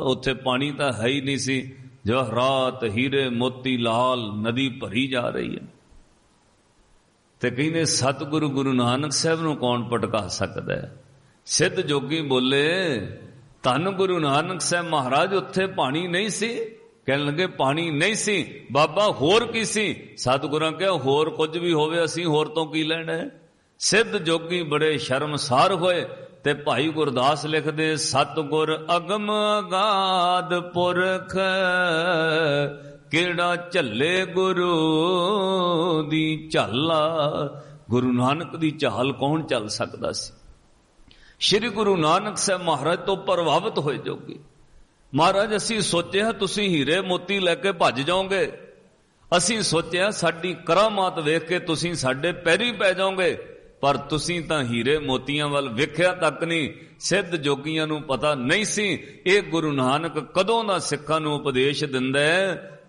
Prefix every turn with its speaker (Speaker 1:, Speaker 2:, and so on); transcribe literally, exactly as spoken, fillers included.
Speaker 1: ਉੱਥੇ ਪਾਣੀ ਤਾਂ ਹੈ ਹੀ ਨਹੀਂ ਸੀ। ਜਵਾਹਰਾਤ, ਹੀਰੇ ਮੋਤੀ, ਲਾਲ ਨਦੀ ਭਰੀ ਜਾ ਰਹੀ ਹੈ। ਤੇ ਕਹਿੰਦੇ ਸਤਿਗੁਰੂ ਗੁਰੂ ਨਾਨਕ ਸਾਹਿਬ ਨੂੰ ਕੌਣ ਭਟਕਾ ਸਕਦਾ ਹੈ? ਸਿੱਧ ਜੋਗੀ ਬੋਲੇ ਧੰਨ ਗੁਰੂ ਨਾਨਕ ਸਾਹਿਬ ਮਹਾਰਾਜ, ਉੱਥੇ ਪਾਣੀ ਨਹੀਂ ਸੀ। ਕਹਿਣ ਲੱਗੇ ਪਾਣੀ ਨਹੀਂ ਸੀ ਬਾਬਾ, ਹੋਰ ਕੀ ਸੀ? ਸਤਿਗੁਰਾਂ ਕਿਹਾ ਹੋਰ ਕੁਝ ਵੀ ਹੋਵੇ, ਅਸੀਂ ਹੋਰ ਤੋਂ ਕੀ ਲੈਣਾ ਹੈ? ਸਿੱਧ ਜੋਗੀ ਬੜੇ ਸ਼ਰਮਸਾਰ ਹੋਏ ਤੇ ਭਾਈ ਗੁਰਦਾਸ ਲਿਖਦੇ ਸਤਿਗੁਰ ਅਗਮ ਅਗਾਧ ਪੁਰਖ, ਕਿਹੜਾ ਝੱਲੇ ਗੁਰੂ ਦੀ ਝਾਲਾ। ਗੁਰੂ ਨਾਨਕ ਦੀ ਝਾਲ ਕੌਣ ਚੱਲ ਸਕਦਾ ਸੀ? ਸ਼੍ਰੀ ਗੁਰੂ ਨਾਨਕ ਸਾਹਿਬ ਮਹਾਰਾਜ ਤੋਂ ਪ੍ਰਭਾਵਿਤ ਹੋਏ ਜੋਗੀ। ਮਹਾਰਾਜ ਅਸੀਂ ਸੋਚਿਆ ਤੁਸੀਂ ਹੀਰੇ ਮੋਤੀ ਲੈ ਕੇ ਭੱਜ ਜਾਓਗੇ, ਅਸੀਂ ਸੋਚਿਆ ਸਾਡੀ ਕਰਾਮਾਤ ਵੇਖ ਕੇ ਤੁਸੀਂ ਸਾਡੇ ਪੈਰੀ ਪੈ ਜਾਓਗੇ, ਪਰ ਤੁਸੀਂ ਤਾਂ ਹੀਰੇ ਮੋਤੀਆਂ ਵੱਲ ਵੇਖਿਆ ਤੱਕ ਨਹੀਂ। ਸਿੱਧ ਜੋਗੀਆਂ ਨੂੰ ਪਤਾ ਨਹੀਂ ਸੀ ਇਹ ਗੁਰੂ ਨਾਨਕ ਕਦੋਂ ਦਾ ਸਿੱਖਾਂ ਨੂੰ ਉਪਦੇਸ਼ ਦਿੰਦਾ ਹੈ